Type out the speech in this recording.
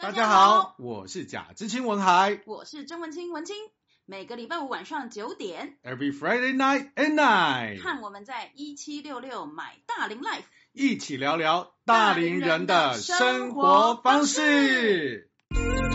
大家好，我是贾知青文海， 我是曾文清文清。每个礼拜五晚上9点 ，Every Friday night at night， 看我们在1766买大龄 Life， 一起聊聊大龄人的生活方式。